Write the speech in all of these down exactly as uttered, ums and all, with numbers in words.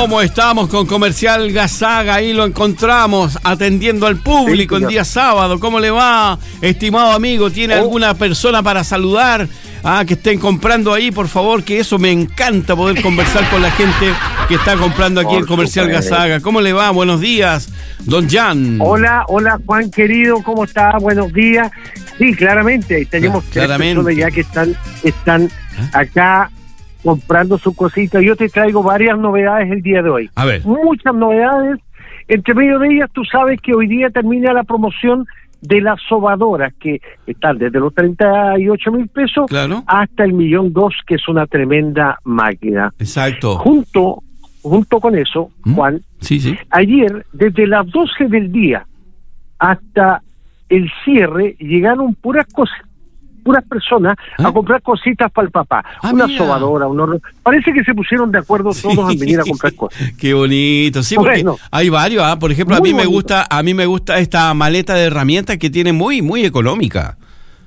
¿Cómo estamos con Comercial Gazaga? Ahí lo encontramos atendiendo al público sí, en día sábado. ¿Cómo le va, estimado amigo? ¿Tiene oh. alguna persona para saludar? Ah, que estén comprando ahí, por favor, que eso me encanta, poder conversar con la gente que está comprando aquí por en Comercial super. Gazaga. ¿Cómo le va? Buenos días, don Jan. Hola, hola Juan querido, ¿cómo está? Buenos días. Sí, claramente, tenemos ah, tres claramente. personas ya que están, están acá comprando sus cositas. Yo te traigo varias novedades el día de hoy. A ver. Muchas novedades. Entre medio de ellas, tú sabes que hoy día termina la promoción de las sobadoras, que están desde los treinta y ocho mil pesos claro. hasta el millón dos, que es una tremenda máquina. Exacto. Junto, junto con eso, ¿Mm? Juan, sí, sí. ayer, desde las doce del día hasta el cierre, llegaron puras cosas, puras personas ¿Eh? a comprar cositas para el papá. Ah, una mira. sobadora, un horno. Parece que se pusieron de acuerdo todos sí. en venir a comprar cosas. Qué bonito. Sí, porque bueno, hay varios. ¿ah? Por ejemplo, a mí bonito. me gusta, a mí me gusta esta maleta de herramientas que tiene muy, muy económica.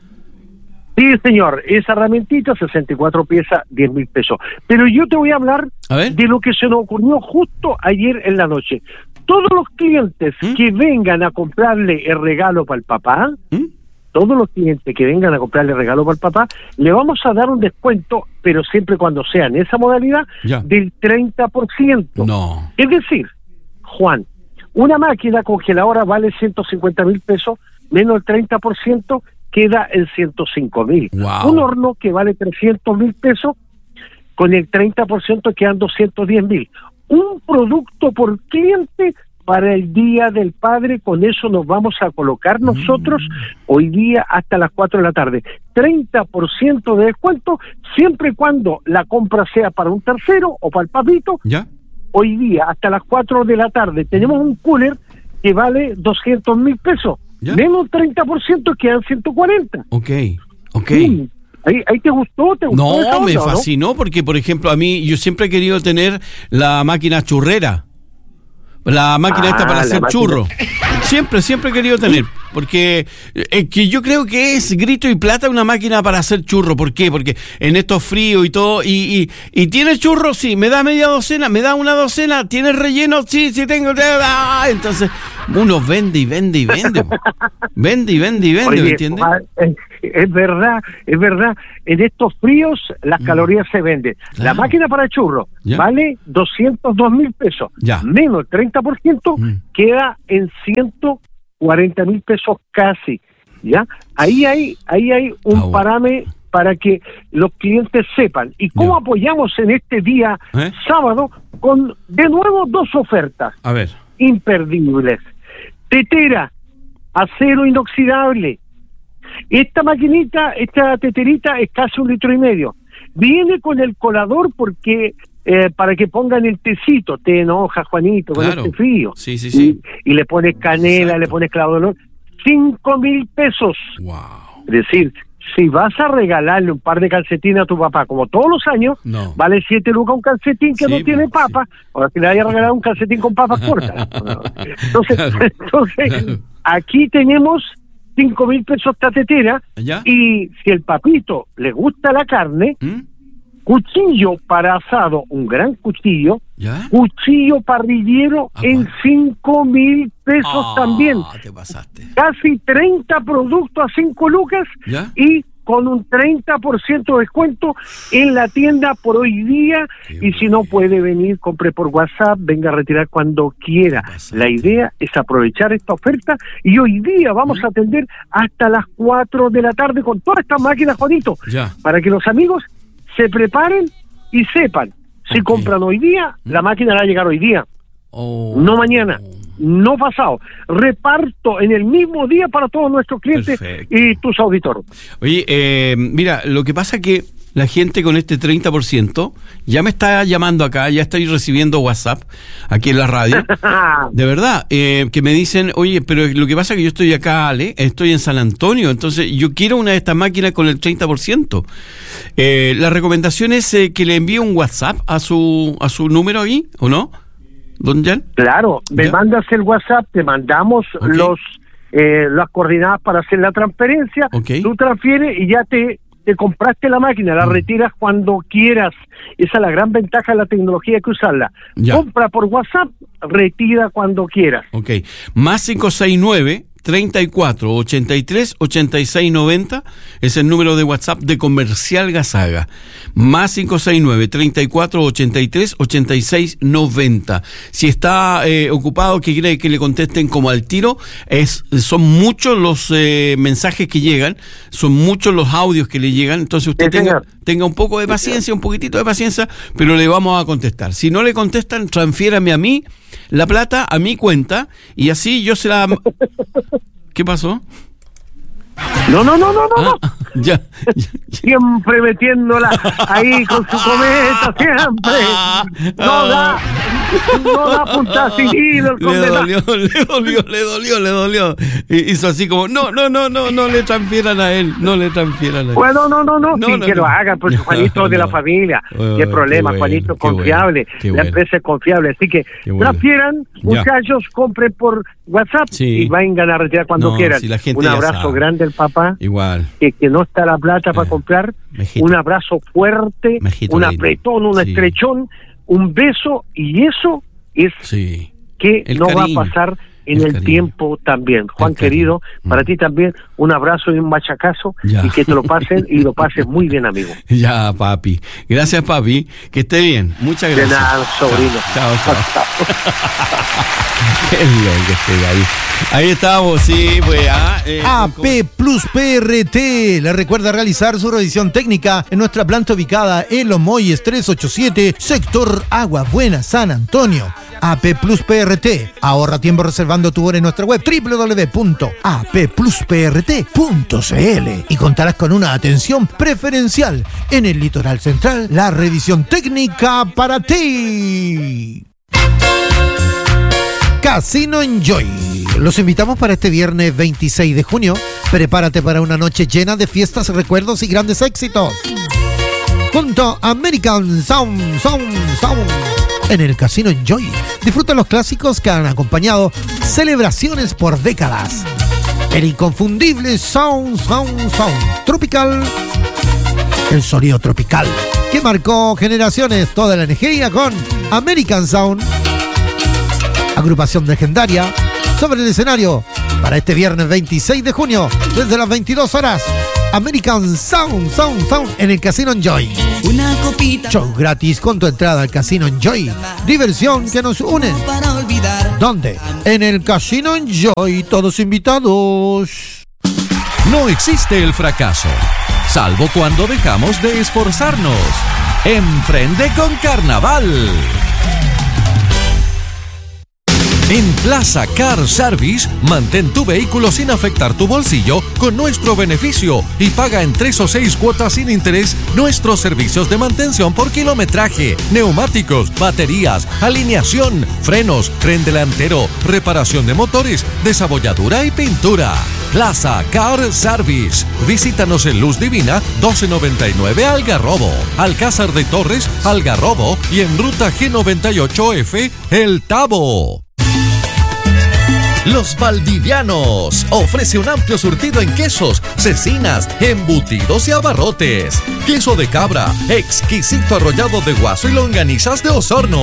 Sí, señor. Esa herramientita, sesenta y cuatro piezas, diez mil pesos. Pero yo te voy a hablar a ver. de lo que se nos ocurrió justo ayer en la noche. Todos los clientes ¿Mm? que vengan a comprarle el regalo para el papá, ¿Mm? todos los clientes que vengan a comprarle regalo para el papá, le vamos a dar un descuento, pero siempre cuando sea en esa modalidad, ya. del treinta por ciento. No. Es decir, Juan, una máquina congeladora vale ciento cincuenta mil pesos, menos el treinta por ciento queda en ciento cinco mil. Wow. Un horno que vale trescientos mil pesos, con el treinta por ciento quedan doscientos diez mil. Un producto por cliente para el Día del Padre. Con eso nos vamos a colocar nosotros mm. hoy día hasta las cuatro de la tarde. treinta por ciento de descuento, siempre y cuando la compra sea para un tercero o para el papito. ¿Ya? Hoy día hasta las cuatro de la tarde tenemos un cooler que vale doscientos mil pesos. ¿Ya? Menos treinta por ciento quedan ciento cuarenta. Ok, ok. Sí. ¿Ahí, ¿Ahí te gustó? ¿Te gustó no, onda, me ¿no? fascinó porque, por ejemplo, a mí, yo siempre he querido tener la máquina churrera. La máquina ah, esta para hacer máquina. churros. Siempre, siempre he querido tener. Porque eh, que yo creo que es grito y plata una máquina para hacer churros. ¿Por qué? Porque en estos fríos y todo. Y, y, y tiene churros, sí. Me da media docena, me da una docena. Tiene relleno, sí, sí tengo. Ah, entonces, uno vende y vende y vende. Vende y vende y vende, Oye, ¿me entiendes? Es, es verdad, es verdad. En estos fríos las calorías mm. se venden. Claro. La máquina para churros ¿Ya? vale doscientos dos mil pesos. Ya. Menos el treinta por ciento mm. queda en ciento cuarenta mil pesos casi. ¿Ya? Ahí hay, ahí hay un ah, bueno. parámetro para que los clientes sepan. ¿Y cómo ya. apoyamos en este día ¿Eh? sábado? Con de nuevo dos ofertas. A ver. Imperdibles. Tetera, acero inoxidable. Esta maquinita, esta teterita es casi un litro y medio. Viene con el colador porque eh, para que pongan el tecito, té en hoja, Juanito, con claro. este frío. Sí, sí, sí. Y, y le pones canela, Exacto. le pones clavo de olor. Cinco mil pesos. Wow. Es decir, si vas a regalarle un par de calcetines a tu papá, como todos los años, no. vale siete lucas un calcetín que sí, no tiene papa. Sí. Ahora si le vaya a regalar un calcetín con papas cortas. Entonces, claro. entonces claro. aquí tenemos cinco mil pesos esta tetera. ¿Ya? Y si el papito le gusta la carne, ¿Mm? cuchillo para asado, un gran cuchillo, ¿Ya? cuchillo parrillero ah, en bueno. cinco mil pesos oh, también. Te pasaste. Casi treinta productos a cinco lucas ¿Ya? y con un treinta por ciento de descuento en la tienda por hoy día. Qué y bueno. Si no puede venir, compre por WhatsApp, venga a retirar cuando quiera. La idea es aprovechar esta oferta y hoy día vamos ¿Mm? a atender hasta las cuatro de la tarde con todas estas máquinas, Juanito, ya. para que los amigos se preparen y sepan. Si okay. compran hoy día, ¿Mm? la máquina va a llegar hoy día, oh. no mañana. No pasado. Reparto en el mismo día para todos nuestros clientes Perfecto. Y tus auditores. Oye, eh, mira, lo que pasa es que la gente con este treinta por ciento ya me está llamando acá, ya estoy recibiendo WhatsApp aquí en la radio. De verdad, eh, que me dicen, oye, pero lo que pasa es que yo estoy acá, Ale, estoy en San Antonio, entonces yo quiero una de estas máquinas con el treinta por ciento. Eh, la recomendación es eh, que le envíe un WhatsApp a su, a su número ahí, ¿o no? ¿Don Jan? Claro, me ¿Ya? mandas el WhatsApp, te mandamos okay. los eh, las coordenadas para hacer la transferencia, okay. tú transfieres y ya te te compraste la máquina, la retiras cuando quieras. Esa es la gran ventaja de la tecnología, hay que usarla. Ya. Compra por WhatsApp, retira cuando quieras. Ok, más cinco seis nueve, treinta y cuatro, ochenta y tres, ochenta y seis, noventa es el número de WhatsApp de Comercial Gasaga. Más cinco seis nueve, treinta y cuatro, ochenta y tres, ochenta y seis, noventa. Si está eh, ocupado, que quiere que le contesten como al tiro, es son muchos los eh, mensajes que llegan, son muchos los audios que le llegan, entonces usted Sí, tenga, señor. tenga un poco de paciencia, un poquitito de paciencia, pero le vamos a contestar. Si no le contestan, transfiérame a mí la plata, a mi cuenta, y así yo se la... ¿Qué pasó? No, no, no, no, no, no. Ah, ya, ya, Siempre metiéndola ahí con su cometa, siempre. No da, no da punta sin hilo el Le cometa. dolió, le dolió, le dolió, le dolió. Y hizo así como, no, no, no, no, no le transfieran a él, no le transfieran a él. Bueno, no, no, no, No, sí, no, que no. lo hagan, pues Juanito es de la No. familia. Oh, Qué problema, qué bueno, Juanito es qué bueno, confiable. qué La bueno. empresa es confiable. Así que Qué bueno. transfieran, Ya. muchachos, compren por WhatsApp Sí. y vengan a retirar cuando No, quieran. si la gente Un ya abrazo sabe. grande al papá. Igual. Que, que no está la plata para Eh, comprar, mijito. un abrazo fuerte, Mijito un lindo. apretón, un Sí. estrechón, un beso, y eso es Sí. que El no cariño, va a pasar en el el, cariño. tiempo también. Juan El cariño. querido, para Mm. ti también un abrazo y un machacazo, Ya. y que te lo pasen y lo pases muy bien, amigo. Ya, papi. Gracias, papi. Que esté bien. Muchas De gracias. nada, sobrino. Chao, chao. Qué bien que esté ahí. Ahí estamos, sí, pues. Ah, eh, A con- P Plus P R T le recuerda realizar su revisión técnica en nuestra planta ubicada en Los Molles trescientos ochenta y siete, sector Agua Buena, San Antonio. A P Plus P R T. Ahorra tiempo reservando tu hora en nuestra web doble u doble u doble u punto a p plus p r t punto c l y contarás con una atención preferencial en el litoral central. La revisión técnica para ti. Casino Enjoy. Los invitamos para este viernes veintiséis de junio. Prepárate para una noche llena de fiestas, recuerdos y grandes éxitos. Junto a American Sound, Sound, Sound. En el Casino Enjoy. Disfruta los clásicos que han acompañado celebraciones por décadas. El inconfundible Sound, Sound, Sound. Tropical. El sonido tropical que marcó generaciones. Toda la energía con American Sound. Agrupación legendaria sobre el escenario para este viernes veintiséis de junio desde las veintidós horas. American Sound, Sound, Sound en el Casino Enjoy. Una copita Show gratis con tu entrada al Casino Enjoy. Diversión que nos une. para olvidar. ¿Dónde? En el Casino Enjoy. Todos invitados. No existe el fracaso, salvo cuando dejamos de esforzarnos. Emprende con Carnaval. En Plaza Car Service, mantén tu vehículo sin afectar tu bolsillo con nuestro beneficio y paga en tres o seis cuotas sin interés nuestros servicios de mantención por kilometraje, neumáticos, baterías, alineación, frenos, tren delantero, reparación de motores, desabolladura y pintura. Plaza Car Service. Visítanos en Luz Divina doce noventa y nueve Algarrobo, Alcázar de Torres, Algarrobo y en Ruta G noventa y ocho F, El Tabo. Los Valdivianos ofrece un amplio surtido en quesos, cecinas, embutidos y abarrotes. Queso de cabra, exquisito arrollado de guaso y longanizas de Osorno.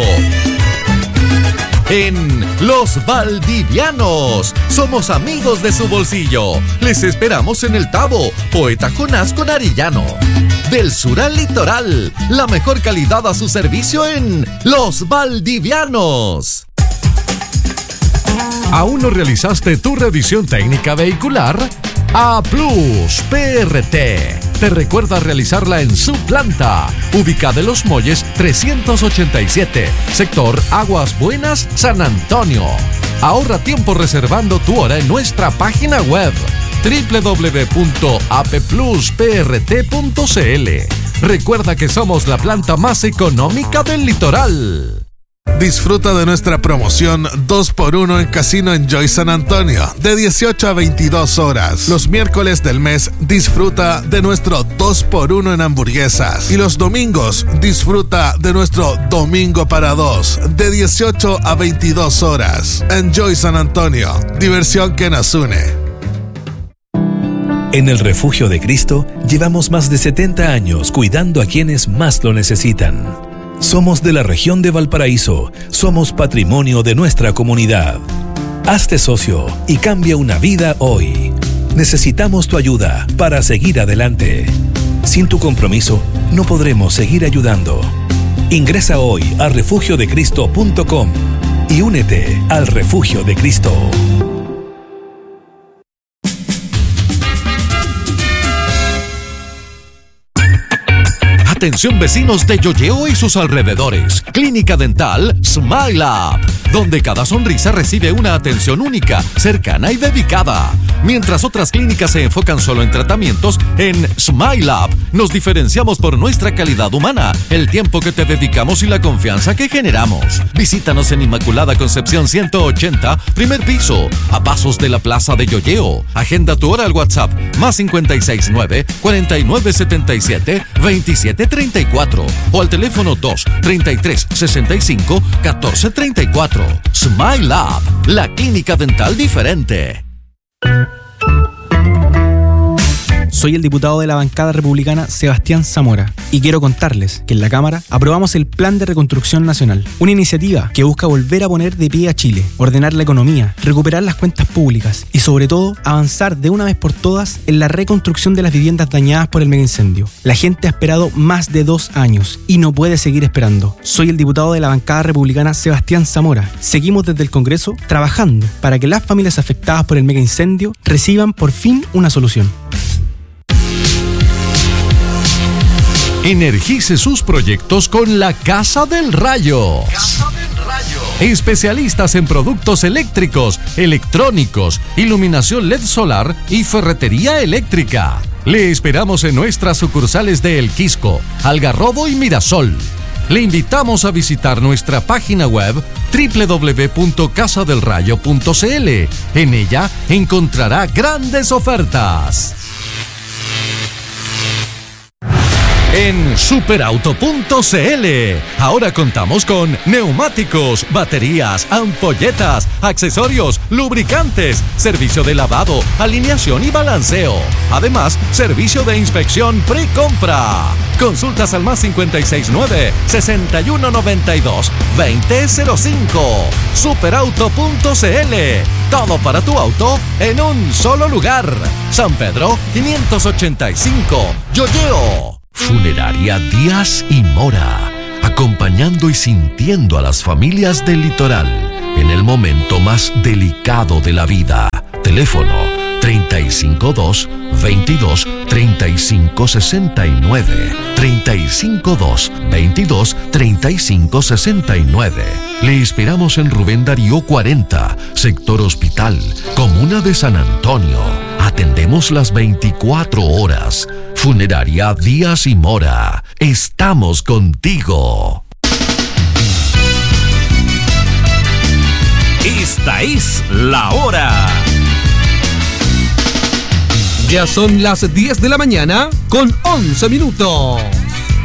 En Los Valdivianos somos amigos de su bolsillo. Les esperamos en El Tabo, Poeta Jonás con Arellano. Del sur al litoral, la mejor calidad a su servicio en Los Valdivianos. ¿Aún no realizaste tu revisión técnica vehicular? A Plus P R T te recuerda realizarla en su planta, ubicada en Los Molles trescientos ochenta y siete, sector Aguas Buenas, San Antonio. Ahorra tiempo reservando tu hora en nuestra página web doble u doble u doble u punto a p plus p r t punto c l. Recuerda que somos la planta más económica del litoral. Disfruta de nuestra promoción dos por uno en Casino Enjoy San Antonio, de dieciocho a veintidós horas. Los miércoles del mes disfruta de nuestro dos por uno en hamburguesas. Y los domingos disfruta de nuestro Domingo para dos, de dieciocho a veintidós horas. Enjoy San Antonio, diversión que nos une. En el Refugio de Cristo llevamos más de setenta años cuidando a quienes más lo necesitan. Somos de la región de Valparaíso, somos patrimonio de nuestra comunidad. Hazte socio y cambia una vida hoy. Necesitamos tu ayuda para seguir adelante. Sin tu compromiso, no podremos seguir ayudando. Ingresa hoy a refugio de cristo punto com y únete al Refugio de Cristo. Atención vecinos de Yoyeo y sus alrededores. Clínica Dental Smile Up, donde cada sonrisa recibe una atención única, cercana y dedicada. Mientras otras clínicas se enfocan solo en tratamientos, en Smile Up nos diferenciamos por nuestra calidad humana, el tiempo que te dedicamos y la confianza que generamos. Visítanos en Inmaculada Concepción ciento ochenta, primer piso, a pasos de la Plaza de Yoyeo. Agenda tu hora al WhatsApp, más cinco seis nueve, cuatro nueve siete siete, dos siete tres cuatro o al teléfono dos, treinta y tres, sesenta y cinco, catorce treinta y cuatro. Smile Up, la clínica dental diferente. Soy el diputado de la bancada republicana Sebastián Zamora y quiero contarles que en la Cámara aprobamos el Plan de Reconstrucción Nacional, una iniciativa que busca volver a poner de pie a Chile, ordenar la economía, recuperar las cuentas públicas y sobre todo avanzar de una vez por todas en la reconstrucción de las viviendas dañadas por el megaincendio. La gente ha esperado más de dos años y no puede seguir esperando. Soy el diputado de la bancada republicana Sebastián Zamora. Seguimos desde el Congreso trabajando para que las familias afectadas por el megaincendio reciban por fin una solución. Energice sus proyectos con la Casa del Rayo. Casa del Rayo. Especialistas en productos eléctricos, electrónicos, iluminación L E D solar y ferretería eléctrica. Le esperamos en nuestras sucursales de El Quisco, Algarrobo y Mirasol. Le invitamos a visitar nuestra página web doble u doble u doble u punto casa del rayo punto c l. En ella encontrará grandes ofertas. En superauto punto c l ahora contamos con neumáticos, baterías, ampolletas, accesorios, lubricantes, servicio de lavado, alineación y balanceo. Además, servicio de inspección pre-compra. Consultas al más cinco seis nueve, sesenta y uno noventa y dos, veinte cero cinco. superauto punto c l. Todo para tu auto en un solo lugar. San Pedro quinientos ochenta y cinco, Yoyeo. Funeraria Díaz y Mora, acompañando y sintiendo a las familias del litoral en el momento más delicado de la vida. Teléfono treinta y cinco dos, veintidós, treinta y cinco sesenta y nueve, treinta y cinco dos, veintidós, treinta y cinco sesenta y nueve. Le esperamos en Rubén Darío cuarenta, Sector Hospital, Comuna de San Antonio. Atendemos las veinticuatro horas. Funeraria Díaz y Mora. Estamos contigo. Esta es la hora. Ya son las diez de la mañana con once minutos.